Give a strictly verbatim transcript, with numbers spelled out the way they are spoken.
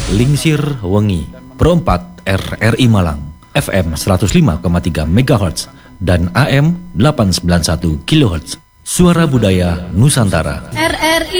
Lingsir Wengi, Perempat R R I Malang, F M seratus lima koma tiga megahertz dan A M delapan ratus sembilan puluh satu kilohertz. Suara Budaya Nusantara. R R I